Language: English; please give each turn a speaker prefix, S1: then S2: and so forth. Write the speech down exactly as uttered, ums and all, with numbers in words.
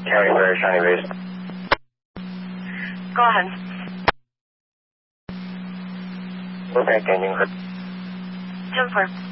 S1: County Fair, Shawnee Base.
S2: Go ahead.
S1: Okay, changing.
S2: ten four.